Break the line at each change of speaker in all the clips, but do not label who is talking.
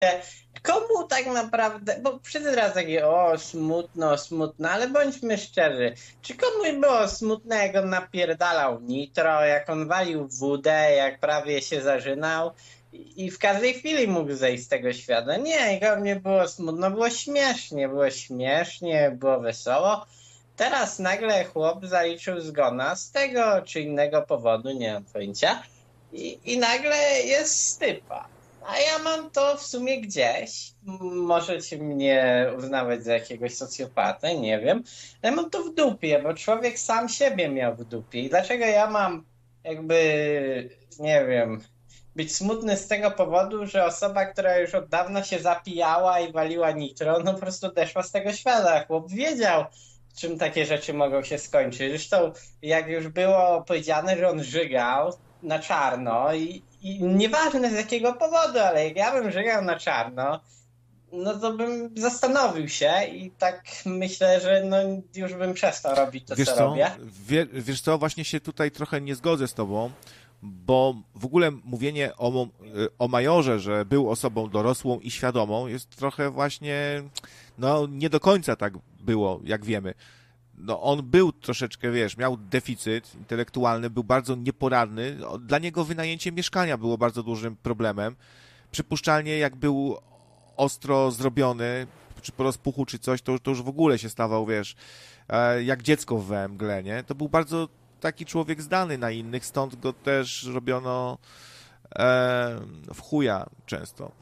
komu tak naprawdę, bo wszyscy teraz takie, o smutno, smutno, ale bądźmy szczerzy, czy komuś było smutno, jak on napierdalał nitro, jak on walił wódę, jak prawie się zażynał i w każdej chwili mógł zejść z tego świata? Nie, nikomu nie było smutno, było śmiesznie, było wesoło. Teraz nagle chłop zaliczył zgona z tego czy innego powodu, nie mam pojęcia, i nagle jest stypa. A ja mam to w sumie gdzieś. Możecie mnie uznawać za jakiegoś socjopatę, nie wiem. Ale mam to w dupie, bo człowiek sam siebie miał w dupie. I dlaczego ja mam jakby, nie wiem, być smutny z tego powodu, że osoba, która już od dawna się zapijała i waliła nitro, no po prostu odeszła z tego świata. Chłop wiedział, czym takie rzeczy mogą się skończyć. Zresztą, jak już było powiedziane, że on żygał na czarno i nieważne z jakiego powodu, ale jak ja bym żygał na czarno, no to bym zastanowił się i tak myślę, że no już bym przestał robić to,
Wiesz
co
co,
robię.
wiesz co, właśnie się tutaj trochę nie zgodzę z tobą, bo w ogóle mówienie o majorze, że był osobą dorosłą i świadomą, jest trochę właśnie, no nie do końca tak było, jak wiemy. No on był troszeczkę, wiesz, miał deficyt intelektualny, był bardzo nieporadny. Dla niego wynajęcie mieszkania było bardzo dużym problemem. Przypuszczalnie jak był ostro zrobiony, czy po rozpuchu, czy coś, to już w ogóle się stawał, wiesz, jak dziecko we mgle, nie? To był bardzo taki człowiek zdany na innych, stąd go też robiono w chuja często.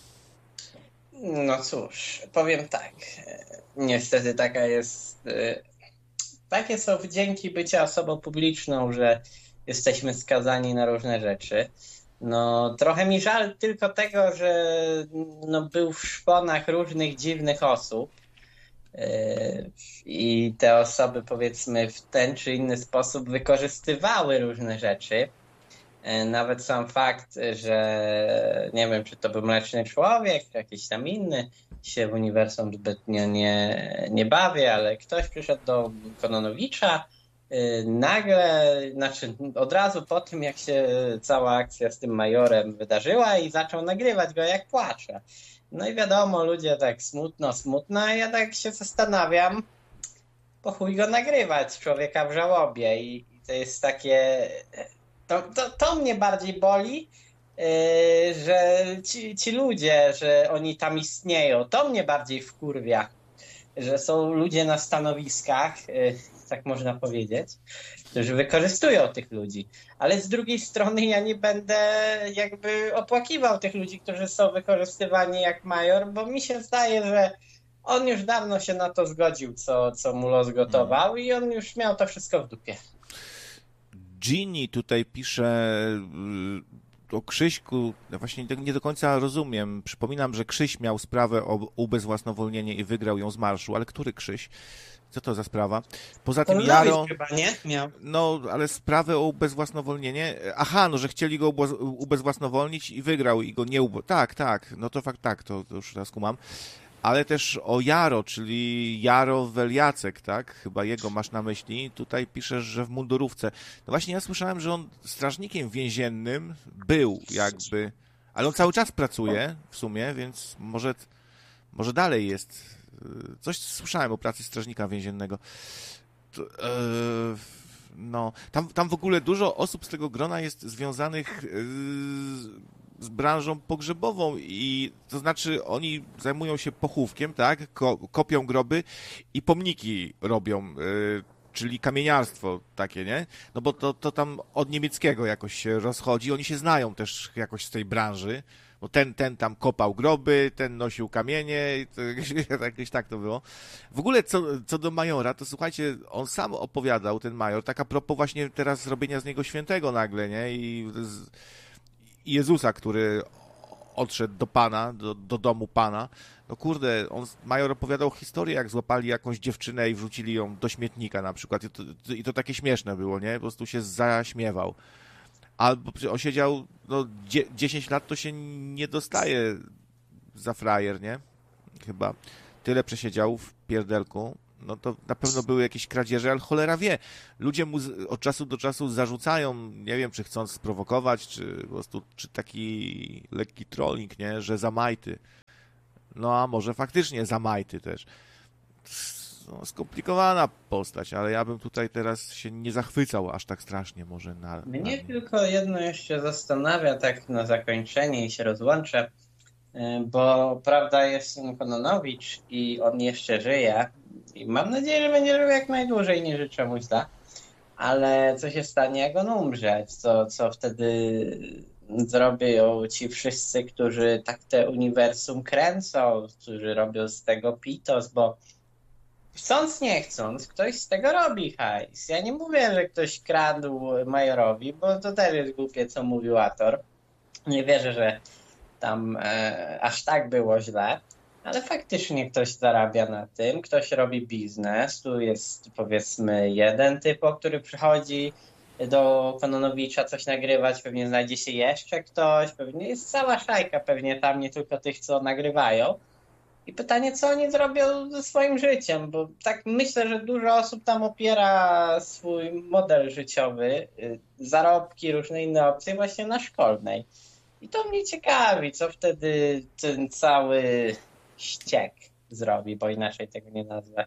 No cóż, powiem tak. Niestety takie są wdzięki bycia osobą publiczną, że jesteśmy skazani na różne rzeczy. No, trochę mi żal tylko tego, że no, był w szponach różnych dziwnych osób i te osoby, powiedzmy, w ten czy inny sposób wykorzystywały różne rzeczy. Nawet sam fakt, że nie wiem, czy to był Mleczny Człowiek, czy jakiś tam inny, się w uniwersum zbytnio nie bawię, ale ktoś przyszedł do Kononowicza nagle, znaczy od razu po tym, jak się cała akcja z tym majorem wydarzyła i zaczął nagrywać go, jak płacze. No i wiadomo, ludzie tak smutno, smutno, a ja tak się zastanawiam, po chuj go nagrywać, człowieka w żałobie i to jest takie... To mnie bardziej boli, że ci ludzie, że oni tam istnieją. To mnie bardziej wkurwia, że są ludzie na stanowiskach, tak można powiedzieć, którzy wykorzystują tych ludzi. Ale z drugiej strony ja nie będę jakby opłakiwał tych ludzi, którzy są wykorzystywani jak major, bo mi się zdaje, że on już dawno się na to zgodził, co mu los gotował i on już miał to wszystko w dupie.
Ginny tutaj pisze o Krzyśku, właśnie nie do końca rozumiem. Przypominam, że Krzyś miał sprawę o ubezwłasnowolnienie i wygrał ją z marszu, ale który Krzyś? Co to za sprawa? Poza tym Jaro...
chyba, nie? Miał.
No, ale sprawę o ubezwłasnowolnienie... Aha, no, że chcieli go ubezwłasnowolnić i wygrał i go nie Tak, no to fakt, tak, to już raz kumam. Ale też o Jaro, czyli Jarowel Jacek, tak? Chyba jego masz na myśli. Tutaj piszesz, że w mundurówce. No właśnie ja słyszałem, że on strażnikiem więziennym był jakby, ale on cały czas pracuje w sumie, więc może dalej jest. Coś słyszałem o pracy strażnika więziennego. No, tam w ogóle dużo osób z tego grona jest związanych z branżą pogrzebową i to znaczy oni zajmują się pochówkiem, tak, kopią groby i pomniki robią, czyli kamieniarstwo takie, nie? No bo to tam od niemieckiego jakoś się rozchodzi, oni się znają też jakoś z tej branży, bo ten tam kopał groby, ten nosił kamienie i to, jakieś tak to było. W ogóle co do majora, to słuchajcie, on sam opowiadał, ten major, tak a propos właśnie teraz zrobienia z niego świętego nagle, nie? I Jezusa, który odszedł do Pana, do domu Pana. No kurde, major opowiadał historię, jak złapali jakąś dziewczynę i wrzucili ją do śmietnika na przykład. I to takie śmieszne było, nie? Po prostu się zaśmiewał. Albo on siedział, no 10 lat to się nie dostaje za frajer, nie? Chyba tyle przesiedział w pierdelku. no to na pewno były jakieś kradzieże, ale cholera wie. Ludzie mu od czasu do czasu zarzucają, nie wiem, czy chcąc sprowokować, czy po prostu, czy taki lekki trolling, nie, że za majty. No a może faktycznie za majty też. No, skomplikowana postać, ale ja bym tutaj teraz się nie zachwycał aż tak strasznie może na
Mnie
nim.
tylko jedno jeszcze zastanawia, tak na zakończenie i się rozłączę, bo prawda jest Kononowicz i on jeszcze żyje i mam nadzieję, że będzie żył jak najdłużej, nie życzę mu źle, ale co się stanie, jak on umrze? Co wtedy zrobią ci wszyscy, którzy tak te uniwersum kręcą, którzy robią z tego pitos, bo chcąc nie chcąc, ktoś z tego robi hajs. Ja nie mówię, że ktoś kradł Majorowi, bo to też jest głupie, co mówił Ator. Nie wierzę, że tam aż tak było źle, ale faktycznie ktoś zarabia na tym, ktoś robi biznes. Tu jest powiedzmy jeden typ, który przychodzi do Kononowicza coś nagrywać, pewnie znajdzie się jeszcze ktoś, pewnie jest cała szajka, pewnie tam nie tylko tych, co nagrywają. I pytanie, co oni zrobią ze swoim życiem, bo tak myślę, że dużo osób tam opiera swój model życiowy, zarobki, różne inne opcje właśnie na szkolnej. I to mnie ciekawi, co wtedy ten cały ściek zrobi, bo inaczej tego nie nazwę.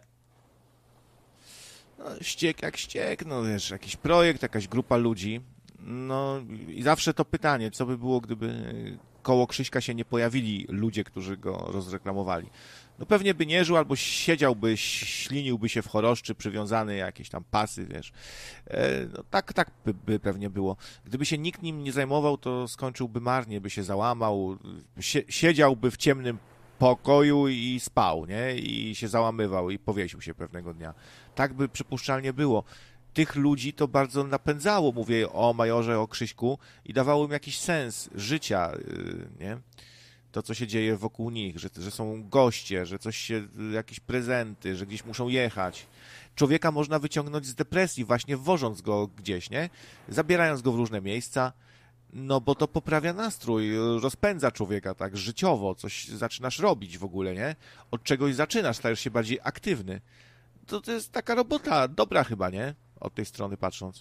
No, ściek jak ściek, no wiesz, jakiś projekt, jakaś grupa ludzi. No i zawsze to pytanie, co by było, gdyby koło Krzyśka się nie pojawili ludzie, którzy go rozreklamowali. No pewnie by nie żył, albo siedziałby, śliniłby się w choroszczy, przywiązany jakieś tam pasy, wiesz. No tak by pewnie było. Gdyby się nikt nim nie zajmował, to skończyłby marnie, by się załamał, siedziałby w ciemnym pokoju i spał, nie? I się załamywał i powiesił się pewnego dnia. Tak by przypuszczalnie było. Tych ludzi to bardzo napędzało, mówię o Majorze, o Krzyśku i dawało im jakiś sens życia, nie? To, co się dzieje wokół nich, że są goście, że coś się, jakieś prezenty, że gdzieś muszą jechać. Człowieka można wyciągnąć z depresji właśnie wożąc go gdzieś, nie? Zabierając go w różne miejsca, no bo to poprawia nastrój, rozpędza człowieka tak życiowo, coś zaczynasz robić w ogóle, nie? Od czegoś zaczynasz, stajesz się bardziej aktywny. To jest taka robota dobra chyba, nie? Od tej strony patrząc.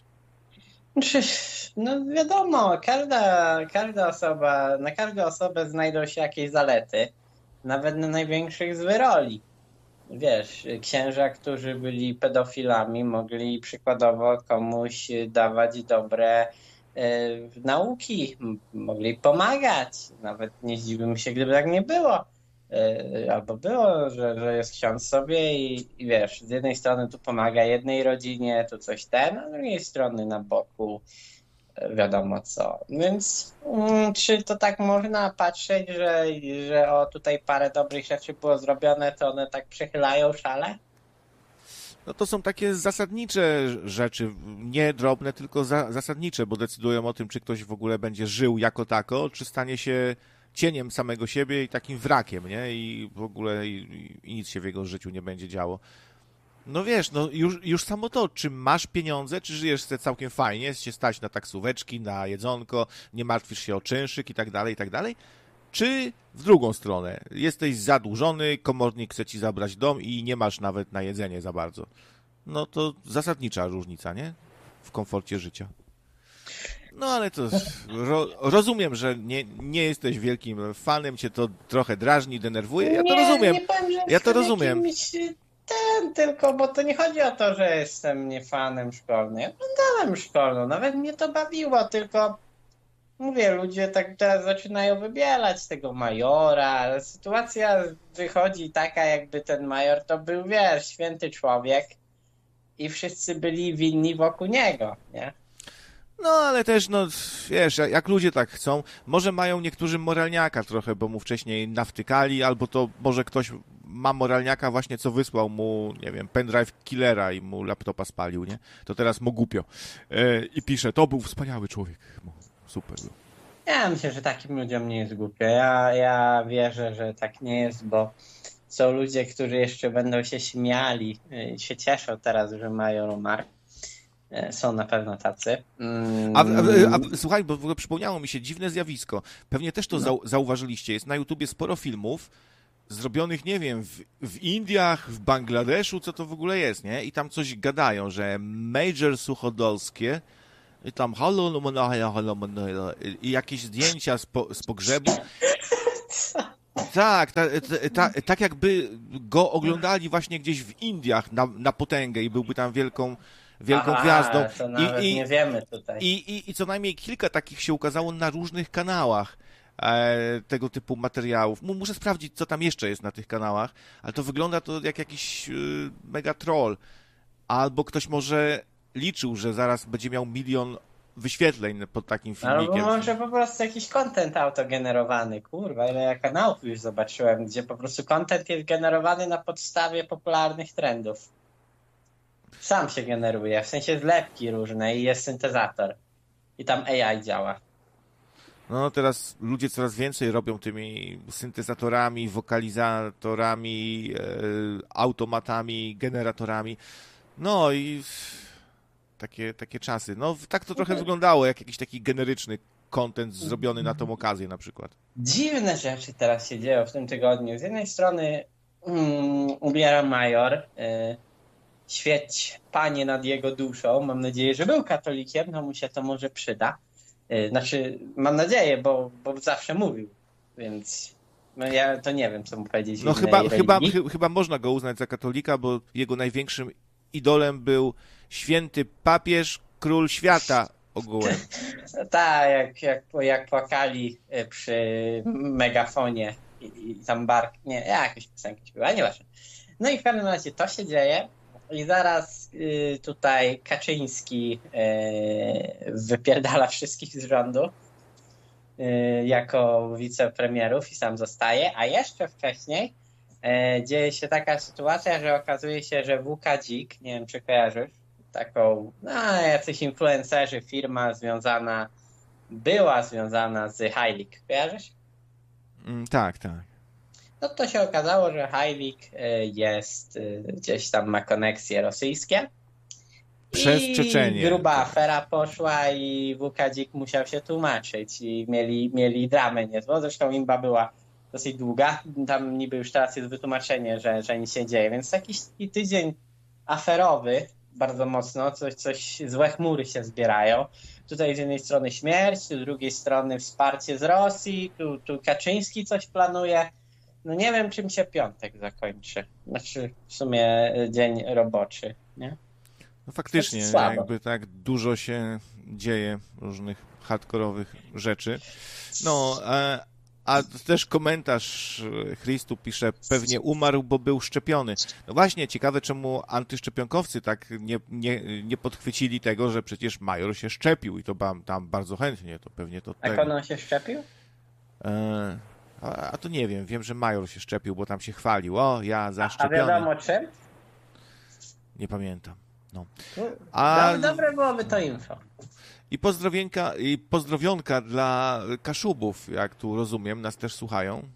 No wiadomo, każda osoba, na każdą osobę znajdą się jakieś zalety, nawet na największych z wyroli. Wiesz, księża, którzy byli pedofilami, mogli przykładowo komuś dawać dobre nauki, mogli pomagać. Nawet nie zdziwiłbym się, gdyby tak nie było. Albo było, że jest ksiądz sobie i wiesz, z jednej strony tu pomaga jednej rodzinie, tu coś a z drugiej strony na boku wiadomo co. Więc czy to tak można patrzeć, że o tutaj parę dobrych rzeczy było zrobione, to one tak przechylają szale?
No to są takie zasadnicze rzeczy, nie drobne, tylko zasadnicze, bo decydują o tym, czy ktoś w ogóle będzie żył jako tako, czy stanie się cieniem samego siebie i takim wrakiem, nie? I w ogóle i nic się w jego życiu nie będzie działo. No wiesz, no już samo to, czy masz pieniądze, czy żyjesz sobie całkiem fajnie, się stać na taksóweczki, na jedzonko, nie martwisz się o czynszyk i tak dalej, czy w drugą stronę, jesteś zadłużony, komornik chce ci zabrać dom i nie masz nawet na jedzenie za bardzo. No to zasadnicza różnica, nie? W komforcie życia. No ale to rozumiem, że nie jesteś wielkim fanem, cię to trochę drażni, denerwuje, ja to rozumiem.
Nie powiem, że
Ja to rozumiem.
tylko, bo to nie chodzi o to, że jestem nie fanem szkolnym. Ja oglądałem szkolną, nawet mnie to bawiło, tylko mówię, ludzie tak teraz zaczynają wybierać tego majora, ale sytuacja wychodzi taka, jakby ten major to był, wiesz, święty człowiek i wszyscy byli winni wokół niego, nie?
No, ale też, no, wiesz, jak ludzie tak chcą, może mają niektórzy moralniaka trochę, bo mu wcześniej nawtykali, albo to może ktoś ma moralniaka właśnie, co wysłał mu, nie wiem, pendrive killera i mu laptopa spalił, nie? To teraz mu głupio. I pisze, to był wspaniały człowiek. Super był.
Ja myślę, że takim ludziom nie jest głupio. Ja wierzę, że tak nie jest, bo są ludzie, którzy jeszcze będą się śmiali, się cieszą teraz, że mają umarł. Są na pewno tacy.
Słuchaj, bo w ogóle przypomniało mi się dziwne zjawisko. Pewnie też to zauważyliście. Jest na YouTubie sporo filmów, zrobionych, nie wiem, w Indiach, w Bangladeszu, co to w ogóle jest, nie? I tam coś gadają, że Major Suchodolskie i tam i jakieś zdjęcia z pogrzebu. Tak, tak jakby go oglądali właśnie gdzieś w Indiach na potęgę i byłby tam wielką gwiazdą.
To nawet nie wiemy tutaj.
I co najmniej kilka takich się ukazało na różnych kanałach tego typu materiałów. Muszę sprawdzić, co tam jeszcze jest na tych kanałach, ale to wygląda to jak jakiś mega troll. Albo ktoś może liczył, że zaraz będzie miał 1 000 000 wyświetleń pod takim filmikiem.
Albo może po prostu jakiś content autogenerowany. Kurwa, ile ja kanałów już zobaczyłem, gdzie po prostu content jest generowany na podstawie popularnych trendów. Sam się generuje, w sensie zlepki różne i jest syntezator. I tam AI działa.
No teraz ludzie coraz więcej robią tymi syntezatorami, wokalizatorami, automatami, generatorami. No i takie czasy. No tak to trochę wyglądało, jak jakiś taki generyczny content zrobiony na tą okazję na przykład.
Dziwne rzeczy teraz się dzieją w tym tygodniu. Z jednej strony umiera major, świeć Panie nad jego duszą. Mam nadzieję, że był katolikiem, no mu się to może przyda. Znaczy, mam nadzieję, bo zawsze mówił, więc no ja to nie wiem, co mu powiedzieć.
No chyba można go uznać za katolika, bo jego największym idolem był święty papież, król świata ogółem.
Tak, jak płakali przy megafonie i tam nie, jakieś piosenki śpiewa, nieważne. No i w każdym razie to się dzieje i zaraz tutaj Kaczyński wypierdala wszystkich z rządu jako wicepremierów i sam zostaje, a jeszcze wcześniej dzieje się taka sytuacja, że okazuje się, że WK Dzik, nie wiem czy kojarzysz, taką, jacyś influencerzy, firma była związana z Heilig, kojarzysz?
Tak.
No to się okazało, że Heilig jest, gdzieś tam ma koneksje rosyjskie.
Przez Czeczenię.
Gruba afera poszła i WK Dzik musiał się tłumaczyć i mieli dramę niezłą. Zresztą imba była dosyć długa. Tam niby już teraz jest wytłumaczenie, że nic się nie dzieje. Więc jakiś tydzień aferowy bardzo mocno, coś złe chmury się zbierają. Tutaj z jednej strony śmierć, z drugiej strony wsparcie z Rosji, tu Kaczyński coś planuje. No nie wiem, czym się piątek zakończy. Znaczy w sumie dzień roboczy, nie?
No faktycznie, jakby tak dużo się dzieje różnych hardkorowych rzeczy. No, a też komentarz Christu pisze, pewnie umarł, bo był szczepiony. No właśnie, ciekawe, czemu antyszczepionkowcy tak nie podchwycili tego, że przecież major się szczepił i to tam bardzo chętnie, to pewnie to
tego. A on się szczepił?
A to nie wiem, że major się szczepił, bo tam się chwalił. O, ja zaszczepiony.
A wiadomo czym?
Nie pamiętam. No.
Dobre byłoby to info.
I pozdrowionka dla Kaszubów, jak tu rozumiem, nas też słuchają.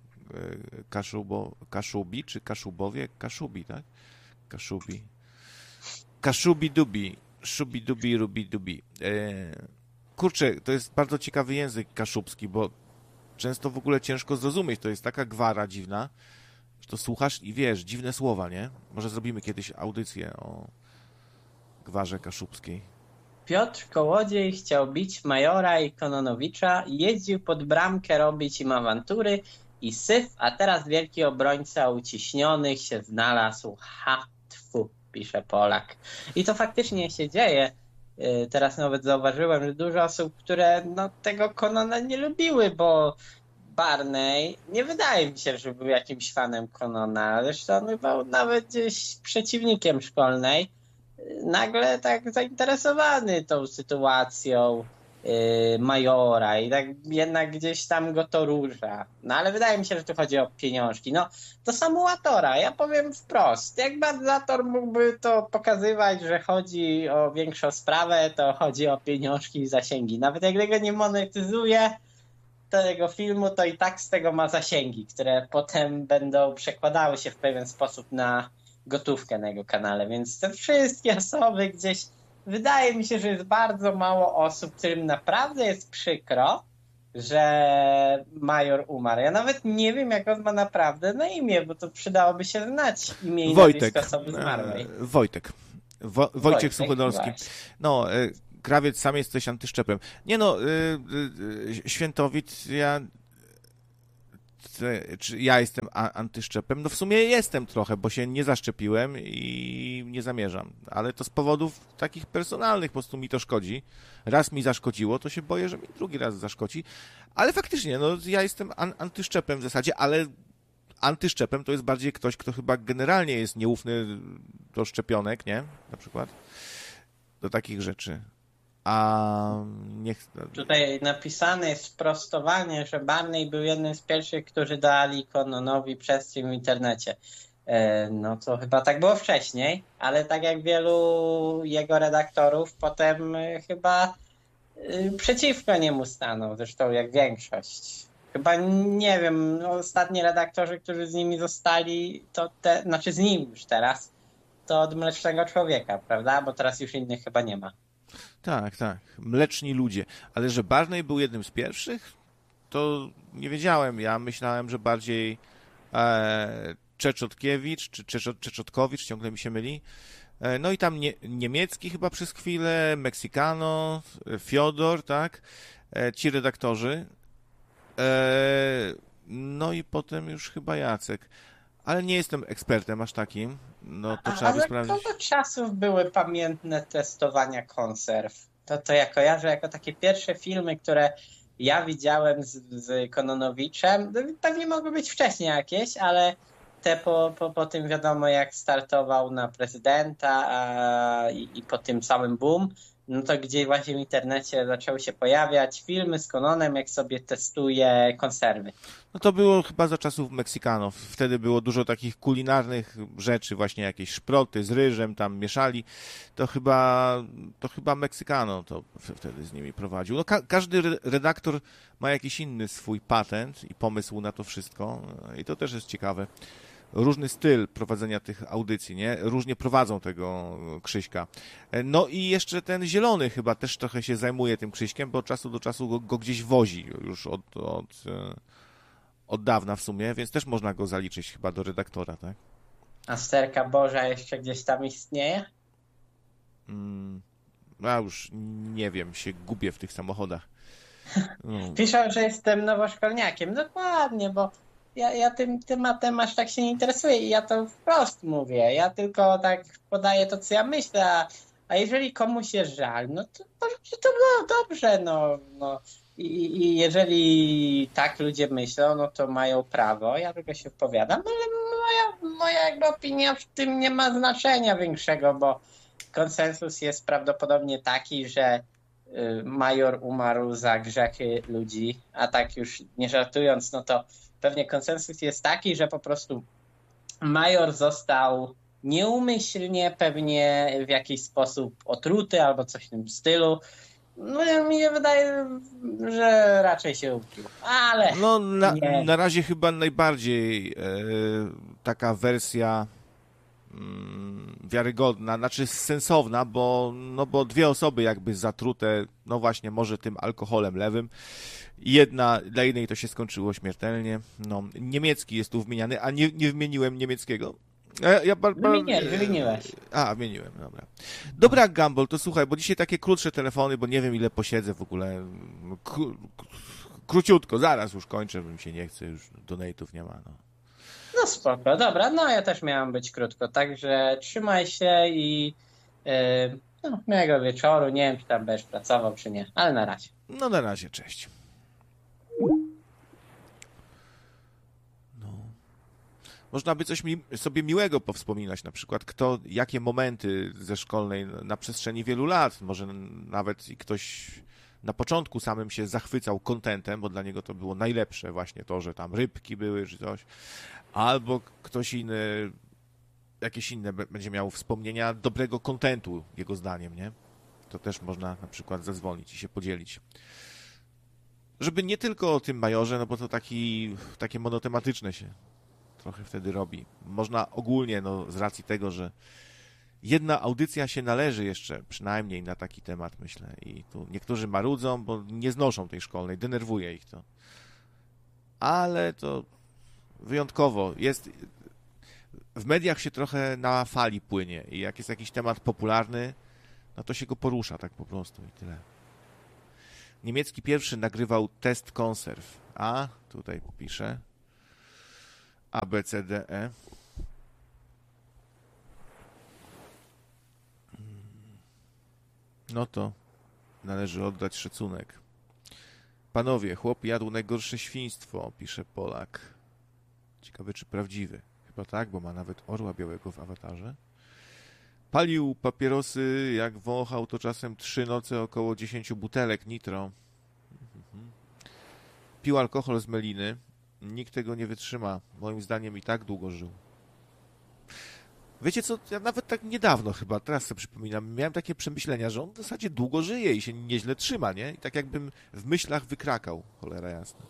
Kaszubi czy Kaszubowie? Kaszubi, tak? Kaszubi. Kaszubi-dubi. Szubi-dubi, rubi-dubi. Kurczę, to jest bardzo ciekawy język kaszubski, bo często w ogóle ciężko zrozumieć. To jest taka gwara dziwna, że to słuchasz i wiesz, dziwne słowa, nie? Może zrobimy kiedyś audycję o gwarze kaszubskiej.
Piotr Kołodziej chciał bić majora i Kononowicza, jeździł pod bramkę robić im awantury i syf, a teraz wielki obrońca uciśnionych się znalazł. Tfu, pisze Polak. I to faktycznie się dzieje. Teraz nawet zauważyłem, że dużo osób, które tego Konona nie lubiły, bo Barney nie wydaje mi się, że był jakimś fanem Konona. Zresztą on był nawet gdzieś przeciwnikiem Szkolnej. Nagle tak zainteresowany tą sytuacją majora i tak jednak gdzieś tam go to rusza. No ale wydaje mi się, że tu chodzi o pieniążki. No to samo Łatora, ja powiem wprost. Jak Łator mógłby to pokazywać, że chodzi o większą sprawę, to chodzi o pieniążki i zasięgi. Nawet jak tego nie monetyzuje tego filmu, to i tak z tego ma zasięgi, które potem będą przekładały się w pewien sposób na gotówkę na jego kanale, więc te wszystkie osoby gdzieś, wydaje mi się, że jest bardzo mało osób, którym naprawdę jest przykro, że major umarł. Ja nawet nie wiem, jak on ma naprawdę na imię, bo to przydałoby się znać imię i nazwisko
Wojtek.
osoby zmarłej.
Wojtek. Wojciech
Wojtek,
Suchodolski.
właśnie.
No, krawiec, sam jesteś antyszczepem. Nie no, Świętowit, czy ja jestem antyszczepem? No w sumie jestem trochę, bo się nie zaszczepiłem i nie zamierzam. Ale to z powodów takich personalnych, po prostu mi to szkodzi. Raz mi zaszkodziło, to się boję, że mi drugi raz zaszkodzi. Ale faktycznie, no ja jestem antyszczepem w zasadzie, ale antyszczepem to jest bardziej ktoś, kto chyba generalnie jest nieufny do szczepionek, nie? Na przykład. Do takich rzeczy. A niech...
Tutaj napisane jest sprostowanie, że Barney był jednym z pierwszych, którzy dali Connonowi przestrzeń w internecie. No to chyba tak było wcześniej, ale tak jak wielu jego redaktorów potem chyba przeciwko niemu stanął, zresztą jak większość. Chyba nie wiem, no, ostatni redaktorzy, którzy z nimi zostali, znaczy z nim już teraz, to od Mlecznego Człowieka, prawda? Bo teraz już innych chyba nie ma.
Tak, tak. Mleczni ludzie. Ale że Barney był jednym z pierwszych, to nie wiedziałem. Ja myślałem, że bardziej Czeczotkiewicz czy Czeczotkowicz, ciągle mi się myli. No i tam niemiecki chyba przez chwilę, Meksykano, Fiodor, tak? Ci redaktorzy. No i potem już chyba Jacek. Ale nie jestem ekspertem aż takim. No to trzeba by
Ale
sprawdzić.
kogo czasów były pamiętne testowania konserw? To ja kojarzę jako takie pierwsze filmy, które ja widziałem z Kononowiczem. Pewnie mogły być wcześniej jakieś, ale te po tym wiadomo jak startował na prezydenta i po tym samym boom, no to gdzieś właśnie w internecie zaczęły się pojawiać filmy z Kononem, jak sobie testuje konserwy.
No to było chyba za czasów Meksykanów. Wtedy było dużo takich kulinarnych rzeczy, właśnie jakieś szproty z ryżem tam mieszali. To chyba Meksykano to wtedy z nimi prowadził. No każdy redaktor ma jakiś inny swój patent i pomysł na to wszystko i to też jest ciekawe. Różny styl prowadzenia tych audycji, nie? Różnie prowadzą tego Krzyśka. No i jeszcze ten Zielony chyba też trochę się zajmuje tym Krzyśkiem, bo od czasu do czasu go gdzieś wozi już od dawna w sumie, więc też można go zaliczyć chyba do redaktora, tak?
A Sterka Boża jeszcze gdzieś tam istnieje?
Ja już nie wiem, się gubię w tych samochodach. No.
Piszą, że jestem nowoszkolniakiem. Dokładnie, bo ja tym tematem aż tak się nie interesuję i ja to wprost mówię. Ja tylko tak podaję to, co ja myślę, a jeżeli komuś jest żal, no to może to było dobrze, no. I jeżeli tak ludzie myślą, no to mają prawo, ja tylko się wypowiadam, ale moja jakby opinia w tym nie ma znaczenia większego, bo konsensus jest prawdopodobnie taki, że major umarł za grzechy ludzi, a tak już nie żartując, no to pewnie konsensus jest taki, że po prostu major został nieumyślnie, pewnie w jakiś sposób otruty albo coś w tym stylu. No mi się wydaje, że raczej się upił, ale
No
nie.
na razie chyba najbardziej taka wersja wiarygodna, znaczy sensowna, bo dwie osoby jakby zatrute, no właśnie może tym alkoholem lewym. Dla jednej to się skończyło śmiertelnie. No, niemiecki jest tu wymieniany, a nie wymieniłem niemieckiego.
Wymieniłeś.
Wymieniłem, dobra. Dobra, Gumball, to słuchaj, bo dzisiaj takie krótsze telefony, bo nie wiem ile posiedzę w ogóle. Króciutko, zaraz już kończę, bo mi się nie chce, już donate'ów nie ma, no.
No spoko, dobra, no ja też miałam być krótko, także trzymaj się i miłego wieczoru, nie wiem czy tam będziesz pracował czy nie, ale na razie.
No na razie, cześć. No. Można by coś sobie miłego powspominać, na przykład jakie momenty ze szkolnej na przestrzeni wielu lat, może nawet i ktoś na początku samym się zachwycał kontentem, bo dla niego to było najlepsze właśnie to, że tam rybki były czy coś, albo ktoś inny, jakieś inne będzie miał wspomnienia dobrego kontentu, jego zdaniem, nie? To też można na przykład zadzwonić i się podzielić. Żeby nie tylko o tym majorze, no bo to takie monotematyczne się trochę wtedy robi. Można ogólnie, no z racji tego, że jedna audycja się należy jeszcze, przynajmniej na taki temat, myślę. I tu niektórzy marudzą, bo nie znoszą tej szkolnej, denerwuje ich to. Ale to wyjątkowo jest... W mediach się trochę na fali płynie i jak jest jakiś temat popularny, no to się go porusza tak po prostu i tyle. Niemiecki pierwszy nagrywał test konserw. A, tutaj pisze. A, B, C, D, E. No to należy oddać szacunek. Panowie, chłop jadł najgorsze świństwo, pisze Polak. Ciekawe, czy prawdziwy. Chyba tak, bo ma nawet orła białego w awatarze. Palił papierosy, jak wąchał, to czasem 3 noce około 10 butelek nitro. Pił alkohol z meliny. Nikt tego nie wytrzyma. Moim zdaniem i tak długo żył. Wiecie co, ja nawet tak niedawno chyba, teraz sobie przypominam, miałem takie przemyślenia, że on w zasadzie długo żyje i się nieźle trzyma, nie? I tak jakbym w myślach wykrakał, cholera jasna.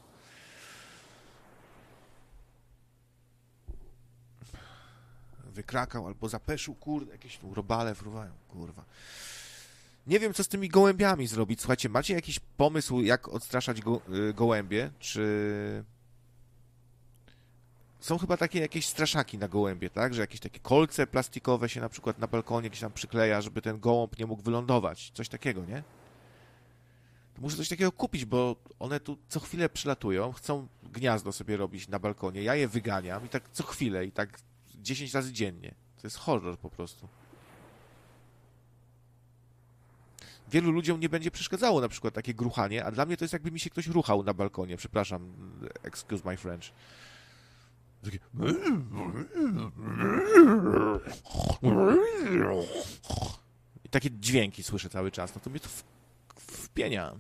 Wykrakał albo zapeszył, kurde, jakieś tu robale fruwają, kurwa. Nie wiem, co z tymi gołębiami zrobić. Słuchajcie, macie jakiś pomysł, jak odstraszać gołębie? Czy... Są chyba takie jakieś straszaki na gołębie, tak? Że jakieś takie kolce plastikowe się na przykład na balkonie gdzieś tam przykleja, żeby ten gołąb nie mógł wylądować. Coś takiego, nie? To muszę coś takiego kupić, bo one tu co chwilę przylatują, chcą gniazdo sobie robić na balkonie. Ja je wyganiam i tak co chwilę i tak 10 razy dziennie. To jest horror po prostu. Wielu ludziom nie będzie przeszkadzało na przykład takie gruchanie, a dla mnie to jest jakby mi się ktoś ruchał na balkonie. Przepraszam, excuse my French. Takie... I takie dźwięki słyszę cały czas. No to mnie to wpienia.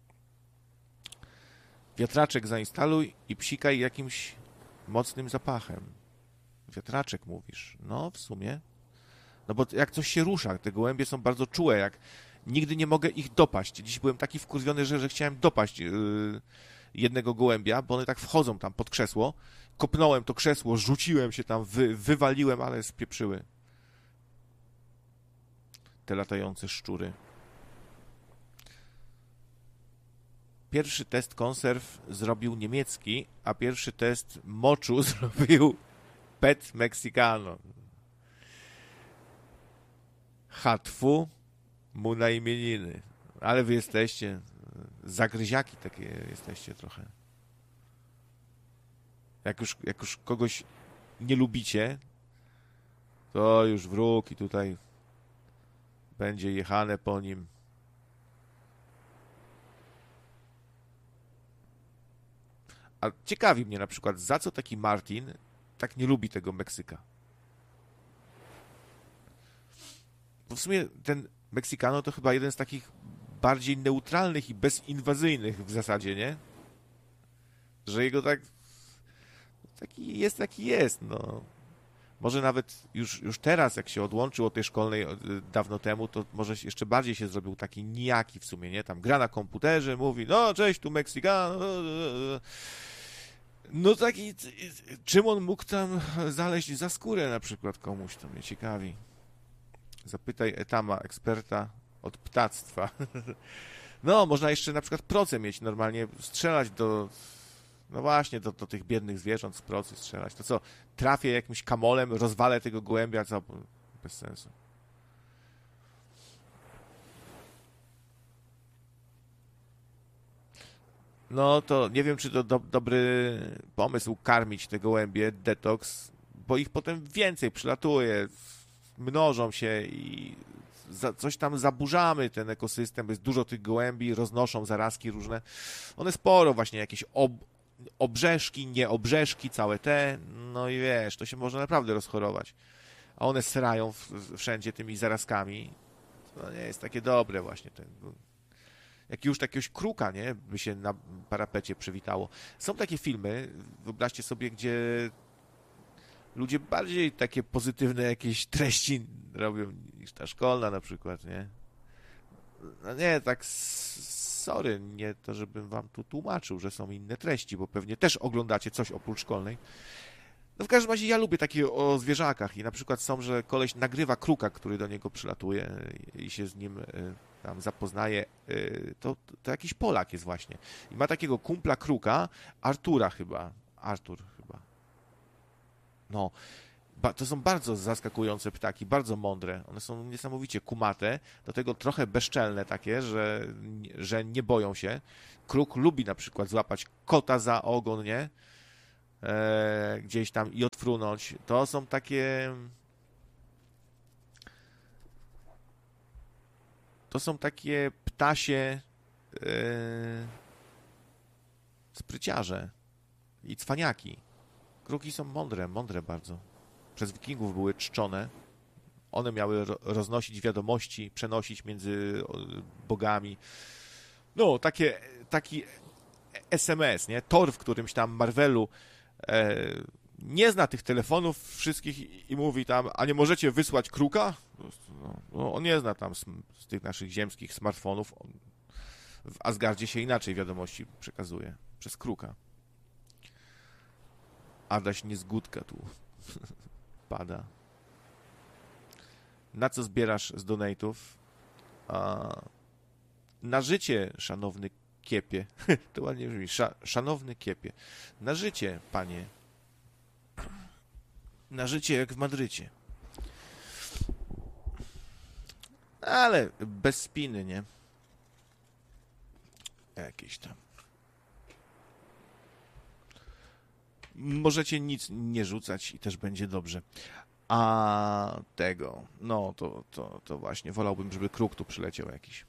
Wiatraczek zainstaluj i psikaj jakimś mocnym zapachem. Wiatraczek mówisz. No, w sumie. No bo jak coś się rusza, te gołębie są bardzo czułe, jak nigdy nie mogę ich dopaść. Dziś byłem taki wkurwiony, że chciałem dopaść jednego gołębia, bo one tak wchodzą tam pod krzesło. Kopnąłem to krzesło, rzuciłem się tam, wywaliłem, ale spieprzyły. Te latające szczury. Pierwszy test konserw zrobił niemiecki, a pierwszy test moczu zrobił Pet Mexicano. Hatfu mu na imieniny. Ale wy jesteście zagryziaki takie jesteście trochę. Jak już kogoś nie lubicie, to już wróg i tutaj będzie jechane po nim. A ciekawi mnie na przykład, za co taki Martin tak nie lubi tego Meksyka. Bo w sumie ten Mexicano to chyba jeden z takich bardziej neutralnych i bezinwazyjnych w zasadzie, nie? Że jego taki jest, no. Może nawet już teraz, jak się odłączył od tej szkolnej dawno temu, to może jeszcze bardziej się zrobił taki nijaki w sumie, nie? Tam gra na komputerze, mówi, no cześć, tu Mexicano. No taki, czym on mógł tam zaleźć za skórę na przykład komuś, to mnie ciekawi. Zapytaj Etama, eksperta od ptactwa. No, można jeszcze na przykład proce mieć normalnie, strzelać no właśnie, do tych biednych zwierząt z procy strzelać. To co, trafię jakimś kamolem, rozwalę tego gołębia, co? Bez sensu. No to nie wiem, czy to dobry pomysł karmić te gołębie, detoks, bo ich potem więcej przylatuje, mnożą się i coś tam zaburzamy ten ekosystem, jest dużo tych gołębi, roznoszą zarazki różne. One sporo właśnie jakieś obrzeżki, nieobrzeżki, całe te, no i wiesz, to się może naprawdę rozchorować. A one srają wszędzie tymi zarazkami. To nie jest takie dobre właśnie. Jak już takiegoś kruka, nie, by się na parapecie przywitało. Są takie filmy, wyobraźcie sobie, gdzie ludzie bardziej takie pozytywne jakieś treści robią niż ta szkolna na przykład, nie? No nie, tak sorry, nie to, żebym wam tu tłumaczył, że są inne treści, bo pewnie też oglądacie coś oprócz szkolnej. No w każdym razie ja lubię takie o zwierzakach i na przykład są, że koleś nagrywa kruka, który do niego przylatuje i się z nim tam zapoznaje. To jakiś Polak jest właśnie. I ma takiego kumpla kruka, Artura chyba. Artur chyba. No, to są bardzo zaskakujące ptaki, bardzo mądre. One są niesamowicie kumate, do tego trochę bezczelne takie, że nie boją się. Kruk lubi na przykład złapać kota za ogon, nie? Gdzieś tam i odfrunąć. To są takie... To są takie ptasie spryciarze i cwaniaki. Kruki są mądre bardzo. Przez wikingów były czczone. One miały roznosić wiadomości, przenosić między bogami. No, taki SMS, nie? Thor w którymś tam Marvelu nie zna tych telefonów wszystkich i mówi tam, a nie możecie wysłać kruka? No, on nie zna tam z tych naszych ziemskich smartfonów. W Asgardzie się inaczej wiadomości przekazuje. Przez kruka. Adaś niezgódka tu pada. Na co zbierasz z donate'ów? Na życie, szanowny kiepie. To ładnie brzmi. Szanowny kiepie. Na życie, panie. Na życie jak w Madrycie. Ale bez spiny, nie? Jakieś tam. Możecie nic nie rzucać i też będzie dobrze. A tego, no to właśnie, wolałbym, żeby kruk tu przyleciał jakiś.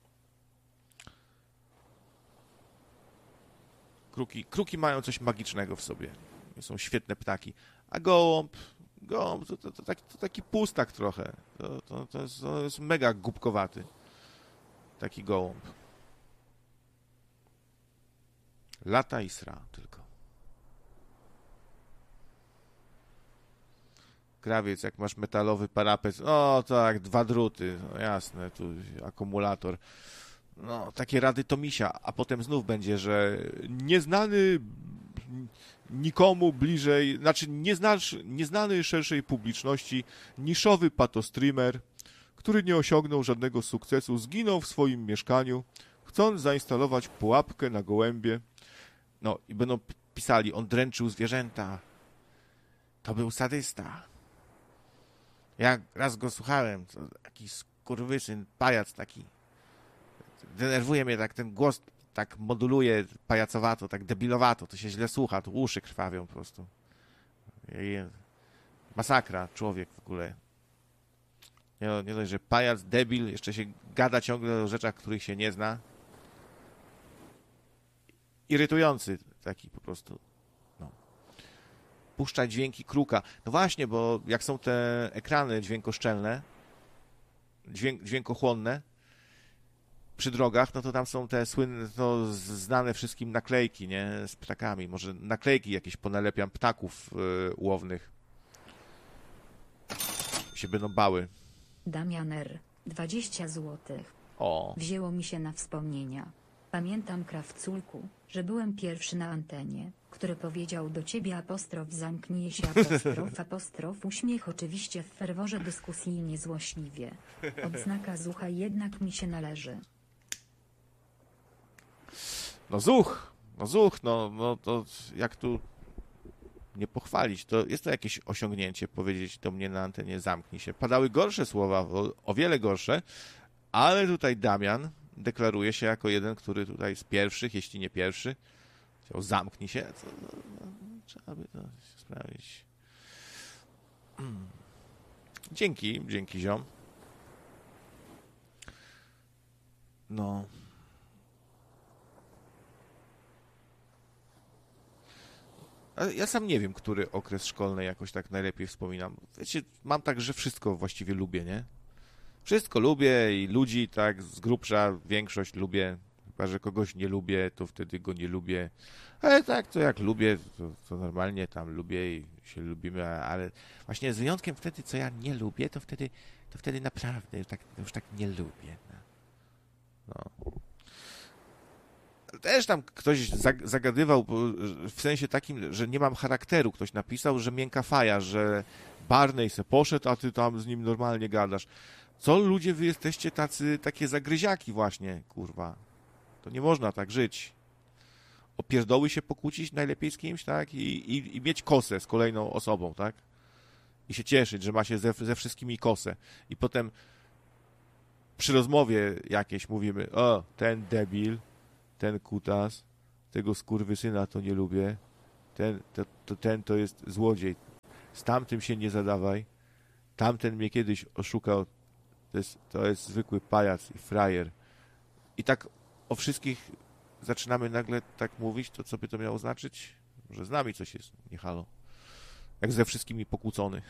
Kruki mają coś magicznego w sobie. Są świetne ptaki. A gołąb to taki pustak trochę. To jest mega głupkowaty. Taki gołąb. Lata i sra tylko. Krawiec, jak masz metalowy parapet, o tak, 2 druty, no jasne, tu akumulator. No, takie rady to misia, a potem znów będzie, że nieznany nikomu bliżej, znaczy nieznany szerszej publiczności, niszowy patostreamer, który nie osiągnął żadnego sukcesu, zginął w swoim mieszkaniu, chcąc zainstalować pułapkę na gołębie. No i będą pisali, on dręczył zwierzęta. To był sadysta. Ja raz go słuchałem, to jakiś skurwysyn, pajac taki. Denerwuje mnie tak, ten głos tak moduluje pajacowato, tak debilowato, to się źle słucha, to uszy krwawią po prostu. Masakra, człowiek w ogóle. Nie dość, że pajac, debil, jeszcze się gada ciągle o rzeczach, których się nie zna. Irytujący taki po prostu. No. Puszcza dźwięki kruka. No właśnie, bo jak są te ekrany dźwiękoszczelne, dźwiękochłonne przy drogach, no to tam są te słynne, no, znane wszystkim naklejki, nie? Z ptakami. Może naklejki jakieś ponalepiam ptaków łownych. Się będą bały.
Damianer, 20 złotych.
O.
Wzięło mi się na wspomnienia. Pamiętam, Krawculku, że byłem pierwszy na antenie, który powiedział do ciebie apostrof zamknij się apostrof uśmiech oczywiście w ferworze dyskusyjnie złośliwie. Odznaka zucha jednak mi się należy.
No zuch, no to jak tu nie pochwalić, to jest to jakieś osiągnięcie powiedzieć do mnie na antenie zamknij się. Padały gorsze słowa, o wiele gorsze, ale tutaj Damian deklaruje się jako jeden, który tutaj z pierwszych, jeśli nie pierwszy, chciał zamknij się, to trzeba by to sprawdzić. Dzięki ziom. No. Ja sam nie wiem, który okres szkolny jakoś tak najlepiej wspominam. Wiecie, mam tak, że wszystko właściwie lubię, nie? Wszystko lubię i ludzi tak z grubsza większość lubię. Chyba że kogoś nie lubię, to wtedy go nie lubię. Ale tak, to jak lubię, to normalnie tam lubię i się lubimy, ale właśnie z wyjątkiem wtedy, co ja nie lubię, to wtedy naprawdę już tak nie lubię. No. też tam ktoś zagadywał w sensie takim, że nie mam charakteru. Ktoś napisał, że miękka faja, że Barney se poszedł, a ty tam z nim normalnie gadasz. Co ludzie wy jesteście takie zagryziaki właśnie, kurwa. To nie można tak żyć. O pierdoły się pokłócić najlepiej z kimś, tak? I mieć kosę z kolejną osobą, tak? I się cieszyć, że ma się ze wszystkimi kosę. I potem przy rozmowie jakiejś mówimy, o, ten debil, ten kutas, tego skurwysyna to nie lubię, ten to jest złodziej. Z tamtym się nie zadawaj. Tamten mnie kiedyś oszukał. To jest zwykły pajac i frajer. I tak o wszystkich zaczynamy nagle tak mówić, to co by to miało znaczyć? Że z nami coś jest, nie halo. Jak ze wszystkimi pokłócony.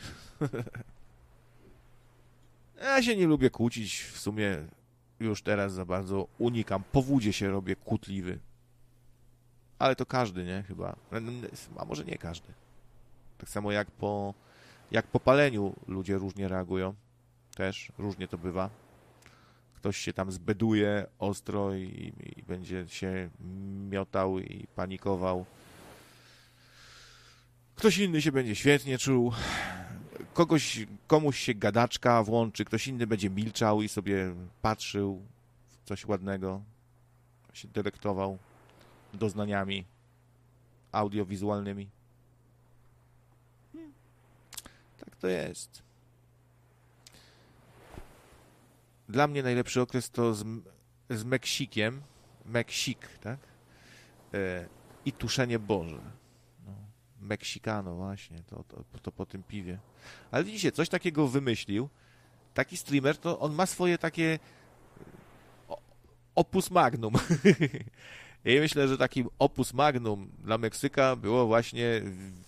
Ja się nie lubię kłócić, w sumie już teraz za bardzo unikam. Po wódzie się robię kłótliwy. Ale to każdy, nie? Chyba. A może nie każdy. Tak samo jak po paleniu ludzie różnie reagują. Też różnie to bywa. Ktoś się tam zbeduje ostro i będzie się miotał i panikował. Ktoś inny się będzie świetnie czuł. Komuś się gadaczka włączy, ktoś inny będzie milczał i sobie patrzył w coś ładnego. Się delektował doznaniami audiowizualnymi. Tak to jest. Dla mnie najlepszy okres to z Meksikiem. Meksik, tak? I Tuszenie Boże. No, Meksikano właśnie, to po tym piwie. Ale widzicie, coś takiego wymyślił. Taki streamer, to on ma swoje takie opus magnum. I myślę, że takim opus magnum dla Meksyka było właśnie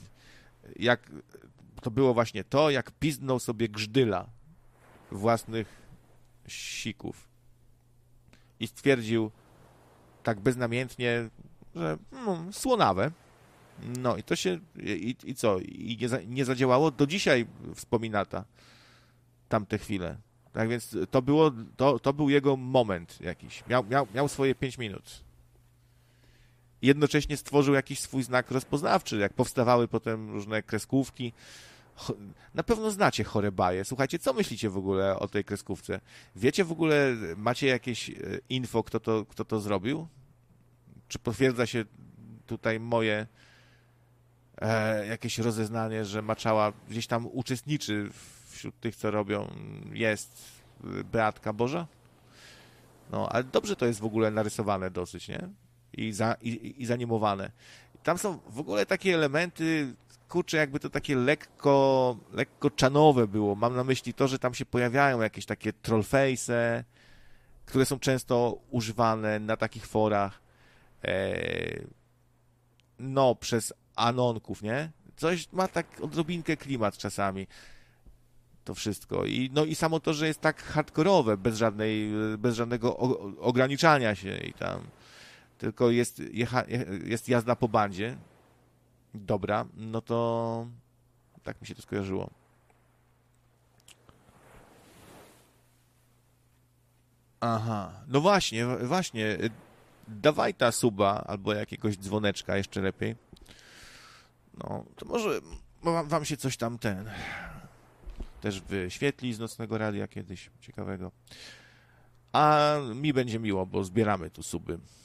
jak pizdnął sobie Grzydyla własnych sików. I stwierdził tak beznamiętnie, że słonawe. No i to się i co? I nie zadziałało? Do dzisiaj wspomina tamte chwile. Tak więc to był jego moment jakiś. Miał swoje 5 minut. Jednocześnie stworzył jakiś swój znak rozpoznawczy, jak powstawały potem różne kreskówki. Na pewno znacie Chorebaję. Słuchajcie, co myślicie w ogóle o tej kreskówce? Wiecie w ogóle, macie jakieś info, kto to zrobił? Czy potwierdza się tutaj moje jakieś rozeznanie, że Maczała gdzieś tam uczestniczy wśród tych, co robią, jest Beatka Boża? No, ale dobrze to jest w ogóle narysowane dosyć, nie? I zanimowane. Tam są w ogóle takie elementy, kurczę, jakby to takie lekko czanowe było. Mam na myśli to, że tam się pojawiają jakieś takie trollface'e, które są często używane na takich forach przez anonków, nie? Coś ma tak odrobinkę klimat czasami. To wszystko. I samo to, że jest tak hardkorowe, bez żadnego ograniczania się i tam. Tylko jest jazda po bandzie. Dobra, no to tak mi się to skojarzyło. Aha, no właśnie, dawaj ta suba albo jakiegoś dzwoneczka jeszcze lepiej. No, to może wam się coś tam też wyświetli z Nocnego Radia kiedyś ciekawego. A mi będzie miło, bo zbieramy tu suby.